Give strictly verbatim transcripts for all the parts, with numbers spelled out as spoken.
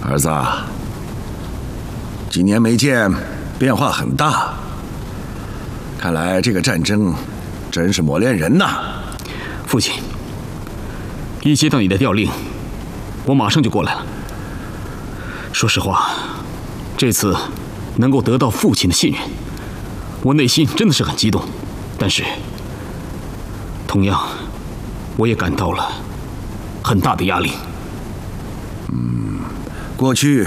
儿子，几年没见，变化很大。看来这个战争真是磨练人呐。 父亲，一接到你的调令，我马上就过来了。说实话，这次能够得到父亲的信任，我内心真的是很激动。但是，同样，我也感到了很大的压力。 嗯，过去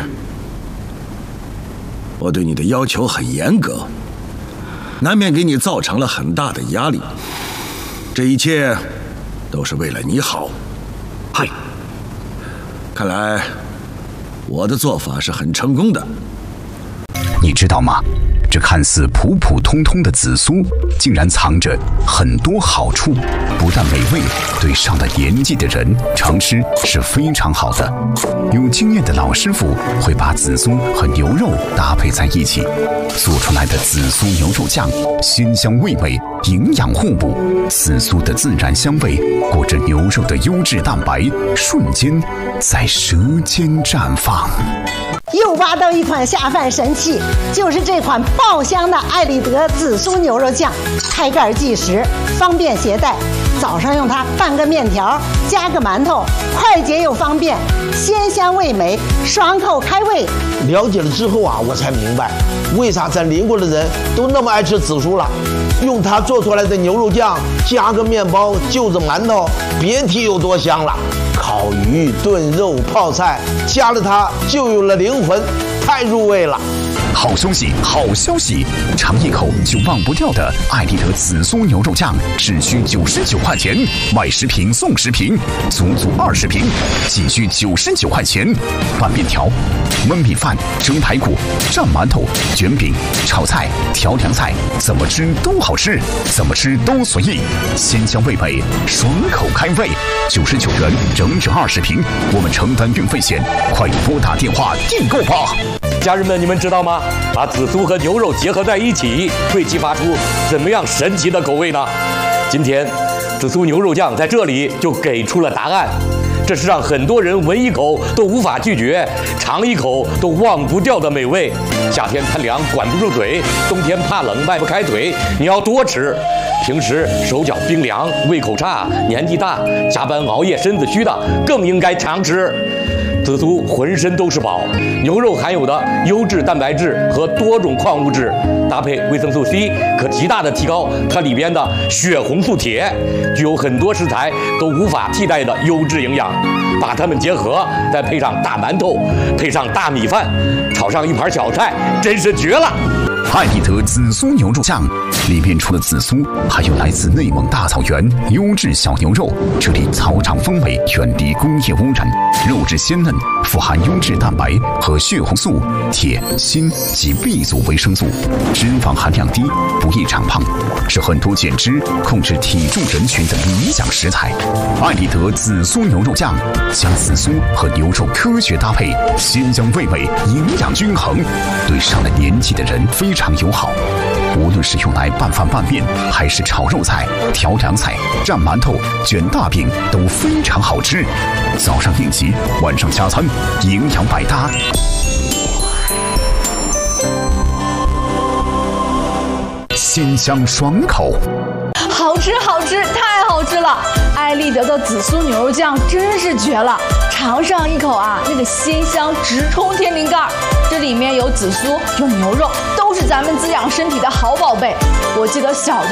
我对你的要求很严格，难免给你造成了很大的压力。这一切都是为了你好。 嗨， 看来我的做法是很成功的。 你知道吗？这看似普普通通的紫苏，竟然藏着很多好处。不但美味，对上了年纪的人常吃是非常好的。有经验的老师傅会把紫苏和牛肉搭配在一起，做出来的紫苏牛肉酱鲜香味美，营养互补。紫苏的自然香味裹着牛肉的优质蛋白，瞬间在舌尖绽放。 又挖到一款下饭神器，就是这款爆香的艾丽德紫苏牛肉酱，开盖即食，方便携带。早上用它拌个面条，加个馒头，快捷又方便，鲜香味美，爽口开胃。 了解了之后啊，我才明白为啥咱邻国的人都那么爱吃紫苏了。用它做出来的牛肉酱，加个面包，就着馒头，别提有多香了。烤鱼、炖肉、泡菜，加了它就有了灵魂，太入味了。 好消息，好消息！尝一口就忘不掉的艾丽德紫苏牛肉酱，只需九十九块钱，买十瓶送十瓶，足足二十瓶，仅需九十九块钱。拌面条、焖米饭、蒸排骨、蘸馒头、卷饼、炒菜、调凉菜，怎么吃都好吃，怎么吃都随意，鲜香味美，爽口开胃。九十九元，整整二十瓶，我们承担运费险，快拨打电话订购吧！ 家人们，你们知道吗？把紫苏和牛肉结合在一起，会激发出怎么样神奇的口味呢？今天，紫苏牛肉酱在这里就给出了答案。这是让很多人闻一口都无法拒绝，尝一口都忘不掉的美味。夏天贪凉管不住嘴，冬天怕冷迈不开腿，你要多吃。平时手脚冰凉、胃口差、年纪大、加班熬夜身子虚的，更应该常吃。紫苏浑身都是宝，牛肉含有的优质蛋白质和多种矿物质，搭配维生素 C， 可极大的提高它里边的血红素铁，具有很多食材都无法替代的优质营养。把它们结合，再配上大馒头，配上大米饭，炒上一盘小菜，真是绝了！ 艾丽德紫苏牛肉酱里面除了紫苏，还有来自内蒙大草原优质小牛肉，这里草场风味，远离工业污染，肉质鲜嫩，富含优质蛋白和血红素、铁、锌及 B 族维生素，脂肪含量低，不易长胖，是很多减脂、控制体重人群的理想食材。艾丽德紫苏牛肉酱将紫苏和牛肉科学搭配，鲜香味美，营养均衡，对上了年纪的人非常友好。无论是用来拌饭拌面，还是炒肉菜、调凉菜、蘸馒头、卷大饼，都非常好吃。早上应急，晚上加餐，营养百搭。鲜香爽口， 好吃好吃，太好吃了！艾丽德的紫苏牛肉酱真是绝了，尝上一口啊，那个鲜香直冲天灵盖。这里面有紫苏，有牛肉，都是咱们滋养身体的好宝贝。我记得小的